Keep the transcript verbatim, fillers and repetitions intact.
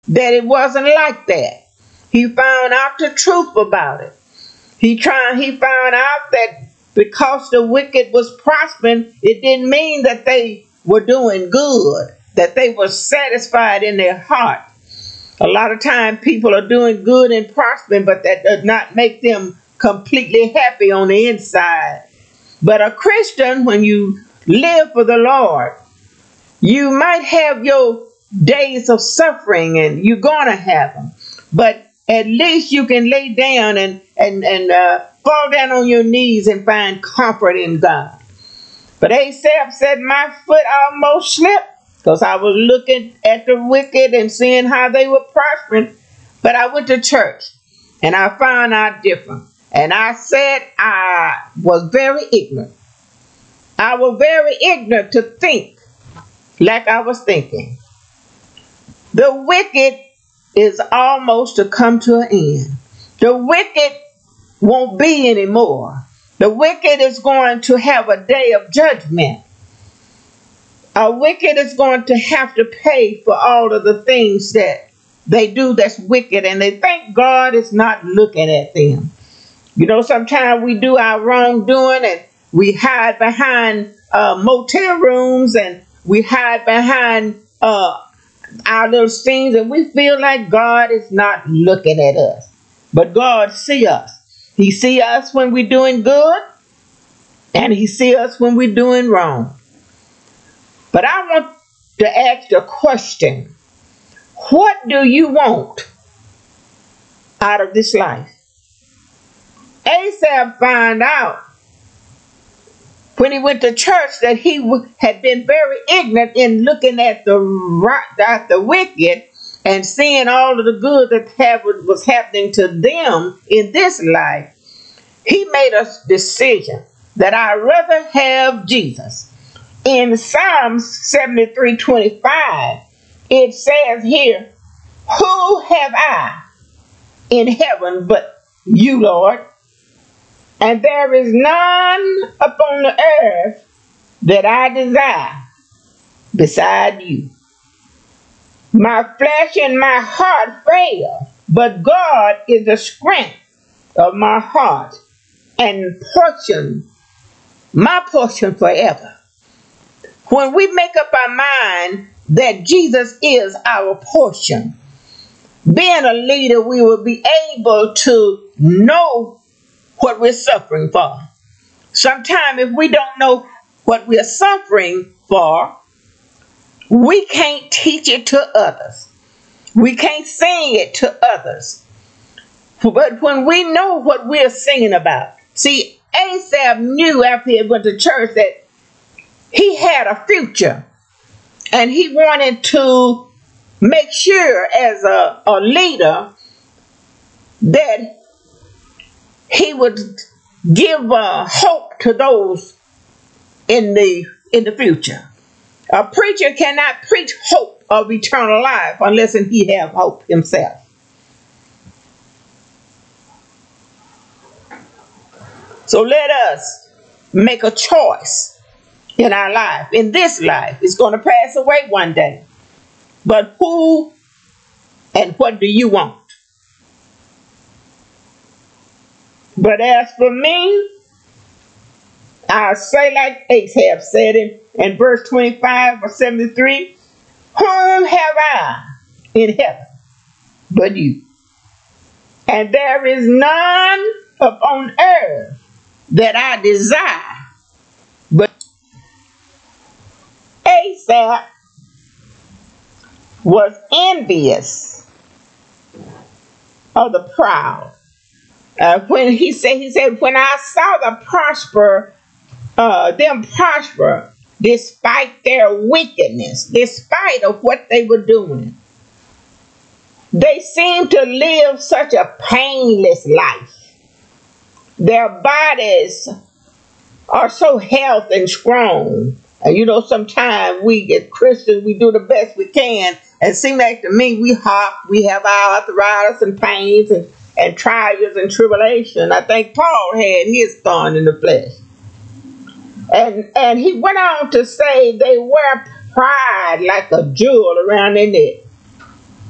that it wasn't like that. He found out the truth about it. He tried, he found out that because the wicked was prospering, it didn't mean that they were doing good, that they were satisfied in their heart. A lot of time people are doing good and prospering, but that does not make them completely happy on the inside. But a Christian, when you live for the Lord, you might have your days of suffering, and you're going to have them. But at least you can lay down and, and, and uh, fall down on your knees and find comfort in God. But Asaph said, my foot almost slipped because I was looking at the wicked and seeing how they were prospering. But I went to church and I found out different. And I said I was very ignorant. I was very ignorant to think like I was thinking. The wicked is almost to come to an end. The wicked won't be anymore. The wicked is going to have a day of judgment. A wicked is going to have to pay for all of the things that they do that's wicked, and they think God is not looking at them. You know, sometimes we do our wrongdoing and we hide behind uh, motel rooms, and we hide behind uh, our little things, and we feel like God is not looking at us. But God see us. He see us when we're doing good, and he see us when we're doing wrong. But I want to ask the question, what do you want out of this life? Asaph found out when he went to church that he had been very ignorant in looking at the, at the wicked and seeing all of the good that was happening to them in this life. He made a decision that I'd rather have Jesus. In Psalms seventy-three twenty-five, it says here, who have I in heaven but you, Lord? And there is none upon the earth that I desire beside you. My flesh and my heart fail, but God is the strength of my heart and portion, my portion forever. When we make up our mind that Jesus is our portion, being a leader, we will be able to know what we're suffering for. Sometimes if we don't know what we're suffering for, we can't teach it to others. We can't sing it to others. But when we know what we're singing about, see, Asaph knew after he went to church that he had a future, and he wanted to make sure as a, a leader that he would give uh, hope to those in the in the future. A preacher cannot preach hope of eternal life unless he have hope himself. So let us make a choice in our life. In this life, it's going to pass away one day. But who and what do you want? But as for me, I'll say like Asaph said in, in verse twenty-five or seventy-three, whom have I in heaven but you? And there is none upon earth that I desire but Asaph was envious of the proud. Uh, when he said, he said, when I saw the prosper, uh, them prosper, despite their wickedness, despite of what they were doing, they seemed to live such a painless life. Their bodies are so healthy and strong. And you know, sometimes we as Christians, we do the best we can. And it seems like to me, we hop, we have our arthritis and pains and, and trials and tribulation. I think Paul had his thorn in the flesh. And, and he went on to say they wear pride like a jewel around their neck.